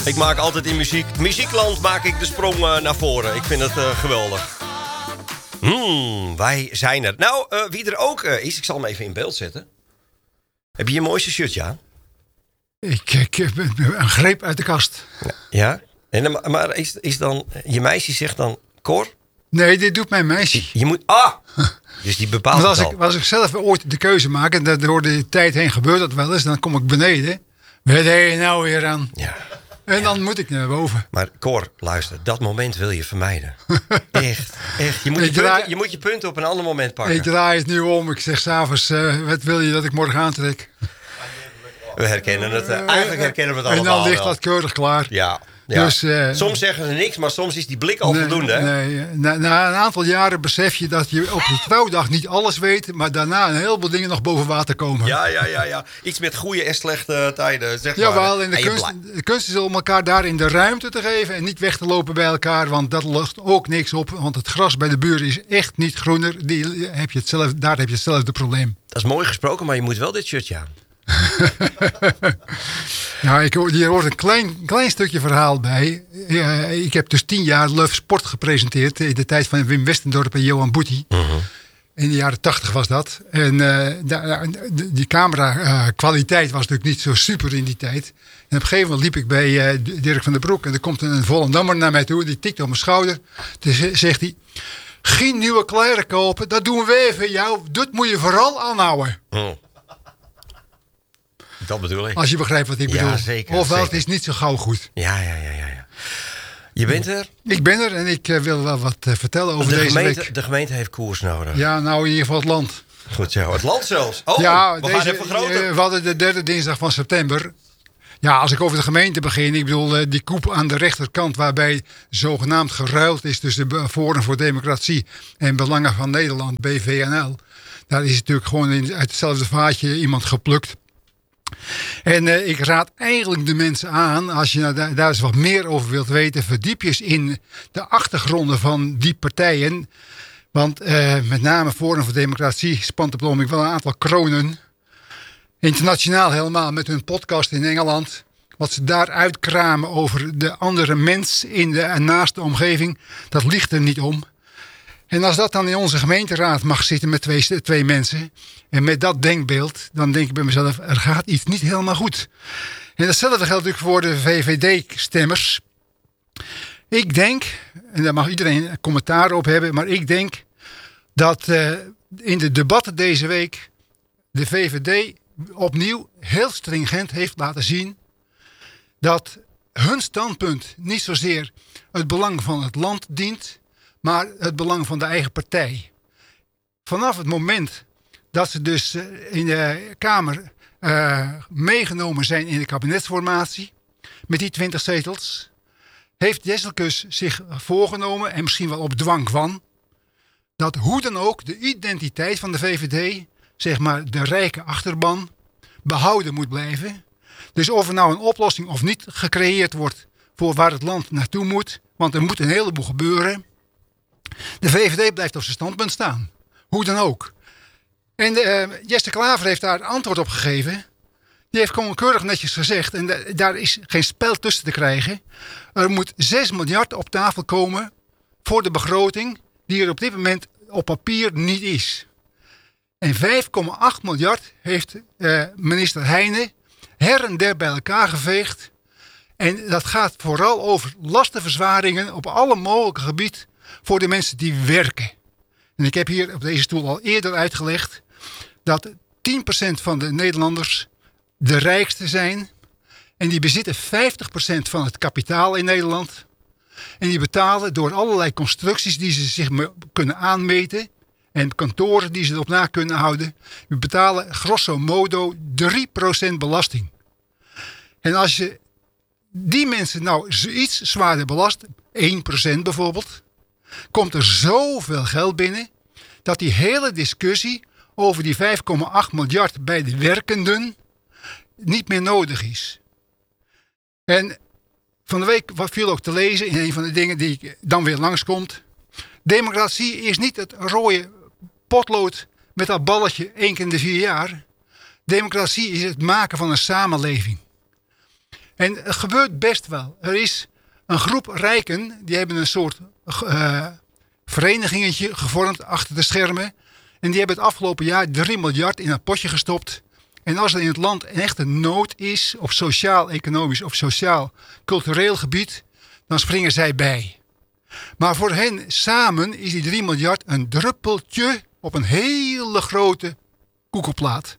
Ik maak altijd in muziekland maak ik de sprong naar voren. Ik vind het geweldig. Wij zijn er. Nou, wie er ook is, ik zal hem even in beeld zetten. Heb je je mooiste shirtje aan? Ik heb een greep uit de kast. Ja? Maar is dan... Je meisje zegt dan... Cor? Nee, dit doet mijn meisje. Je moet... Dus die bepaalt Want het al. als ik zelf ooit de keuze maak... en door de tijd heen gebeurt dat wel eens... dan kom ik beneden. Wat heb je nou weer aan? Ja. En dan moet ik naar boven. Maar Cor, luister. Dat moment wil je vermijden. Echt. Je moet je punten op een ander moment pakken. Ik draai het nu om. Ik zeg s'avonds... wat wil je dat ik morgen aantrek? We herkennen het. Eigenlijk herkennen we het allemaal. En dan ligt wel. dat keurig klaar. Ja. Dus, soms zeggen ze niks, maar soms is die blik al voldoende. Hè? Nee. Na een aantal jaren besef je dat je op de trouwdag niet alles weet... maar daarna een heleboel dingen nog boven water komen. Ja. Iets met goede en slechte tijden, zeg maar. Jawel, en de kunst is om elkaar daarin de ruimte te geven... en niet weg te lopen bij elkaar, want dat lost ook niks op. Want het gras bij de buren is echt niet groener. Daar heb je hetzelfde probleem. Dat is mooi gesproken, maar je moet wel dit shirtje aan. Ja, hier hoort een klein stukje verhaal bij. Ik heb dus 10 jaar Love Sport gepresenteerd... in de tijd van Wim Westendorp en Johan Boetie. In de jaren 80 was dat. En die camera kwaliteit was natuurlijk niet zo super in die tijd. En op een gegeven moment liep ik bij Dirk van den Broek... en er komt een Volendammer naar mij toe... die tikt op mijn schouder. Toen zegt hij... geen nieuwe kleren kopen, dat doen we even jou. Dat moet je vooral aanhouden. Dat bedoel ik. Als je begrijpt wat ik bedoel. Ja, zeker. Ofwel, zeker. het is niet zo gauw goed. Ja. Je bent er? Ik ben er en ik wil wel wat vertellen over deze week. De gemeente heeft koers nodig. Ja, nou in ieder geval het land. Goed zo. Het land zelfs. Oh, ja, we gaan even groter. We hadden de derde dinsdag van september. Ja, als ik over de gemeente begin. Ik bedoel, die koep aan de rechterkant... waarbij zogenaamd geruild is tussen Forum voor Democratie... en Belangen van Nederland, BVNL. Daar is natuurlijk gewoon uit hetzelfde vaatje iemand geplukt. En ik raad eigenlijk de mensen aan... als je daar eens wat meer over wilt weten... verdiep je eens in de achtergronden van die partijen. Want met name Forum voor Democratie... spant op wel een aantal kronen... internationaal helemaal met hun podcast in Engeland. Wat ze daar uitkramen over de andere mens in de naaste omgeving. Dat ligt er niet om. En als dat dan in onze gemeenteraad mag zitten met twee mensen. En met dat denkbeeld. Dan denk ik bij mezelf, er gaat iets niet helemaal goed. En datzelfde geldt natuurlijk voor de VVD-stemmers. Ik denk, en daar mag iedereen een commentaar op hebben. Maar ik denk dat in de debatten deze week de VVD opnieuw heel stringent heeft laten zien dat hun standpunt niet zozeer het belang van het land dient, maar het belang van de eigen partij. Vanaf het moment dat ze dus in de Kamer meegenomen zijn in de kabinetsformatie met die 20 zetels, heeft Jesselkus zich voorgenomen, en misschien wel op dwang van, dat hoe dan ook de identiteit van de VVD, zeg maar de rijke achterban, behouden moet blijven. Dus of er nou een oplossing of niet gecreëerd wordt voor waar het land naartoe moet, want er moet een heleboel gebeuren. De VVD blijft op zijn standpunt staan. Hoe dan ook. En Jesse Klaver heeft daar antwoord op gegeven. Die heeft gewoon keurig netjes gezegd, en daar is geen spel tussen te krijgen. Er moet 6 miljard op tafel komen voor de begroting die er op dit moment op papier niet is. En 5,8 miljard heeft minister Heijnen her en der bij elkaar geveegd. En dat gaat vooral over lastenverzwaringen op alle mogelijke gebied voor de mensen die werken. En ik heb hier op deze stoel al eerder uitgelegd dat 10% van de Nederlanders de rijkste zijn. En die bezitten 50% van het kapitaal in Nederland. En die betalen door allerlei constructies die ze zich kunnen aanmeten. En kantoren die ze erop na kunnen houden. Die betalen grosso modo 3% belasting. En als je die mensen nou iets zwaarder belast, 1% bijvoorbeeld, komt er zoveel geld binnen dat die hele discussie over die 5,8 miljard bij de werkenden niet meer nodig is. En van de week viel ook te lezen in een van de dingen die dan weer langskomt. Democratie is niet het rode potlood met dat balletje 1 keer in de 4 jaar. Democratie is het maken van een samenleving. En het gebeurt best wel. Er is een groep rijken, die hebben een soort verenigingetje gevormd achter de schermen. En die hebben het afgelopen jaar 3 miljard in een potje gestopt. En als er in het land een echte nood is, op sociaal-economisch of sociaal-cultureel gebied, dan springen zij bij. Maar voor hen samen is die 3 miljard een druppeltje op een hele grote koekelplaat.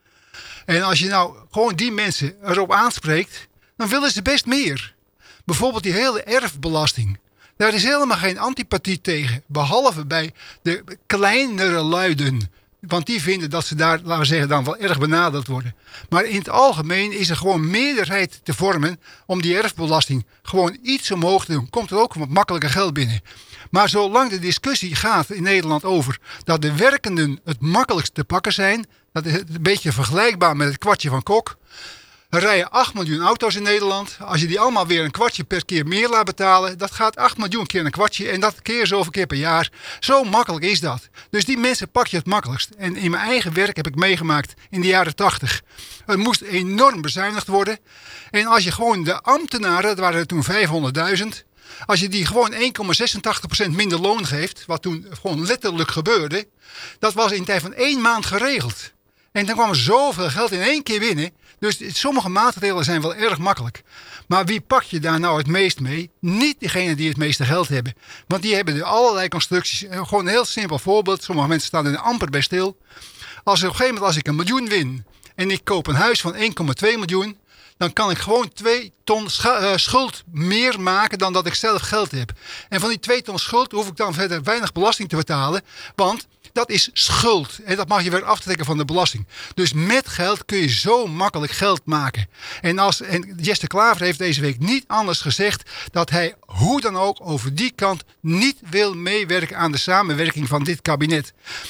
En als je nou gewoon die mensen erop aanspreekt, dan willen ze best meer. Bijvoorbeeld die hele erfbelasting. Daar is helemaal geen antipathie tegen. Behalve bij de kleinere luiden. Want die vinden dat ze daar, laten we zeggen, dan wel erg benadeeld worden. Maar in het algemeen is er gewoon meerderheid te vormen om die erfbelasting gewoon iets omhoog te doen. Komt er ook wat makkelijker geld binnen. Maar zolang de discussie gaat in Nederland over dat de werkenden het makkelijkst te pakken zijn. Dat is een beetje vergelijkbaar met het kwartje van Kok. Er rijden 8 miljoen auto's in Nederland. Als je die allemaal weer een kwartje per keer meer laat betalen, dat gaat 8 miljoen keer een kwartje en dat keer zoveel keer per jaar. Zo makkelijk is dat. Dus die mensen pak je het makkelijkst. En in mijn eigen werk heb ik meegemaakt in de jaren 80. Het moest enorm bezuinigd worden. En als je gewoon de ambtenaren, dat waren er toen 500.000... als je die gewoon 1,86% minder loon geeft, wat toen gewoon letterlijk gebeurde, dat was in de tijd van 1 maand geregeld. En dan kwam er zoveel geld in 1 keer binnen. Dus sommige maatregelen zijn wel erg makkelijk. Maar wie pak je daar nou het meest mee? Niet degene die het meeste geld hebben. Want die hebben allerlei constructies. Gewoon een heel simpel voorbeeld. Sommige mensen staan er amper bij stil. Als op een gegeven moment als ik 1 miljoen win en ik koop een huis van 1,2 miljoen... dan kan ik gewoon 2 ton schuld meer maken dan dat ik zelf geld heb. En van die 2 ton schuld hoef ik dan verder weinig belasting te betalen. Want dat is schuld. En dat mag je weer aftrekken van de belasting. Dus met geld kun je zo makkelijk geld maken. En Jesse Klaver heeft deze week niet anders gezegd dat hij hoe dan ook over die kant niet wil meewerken aan de samenwerking van dit kabinet.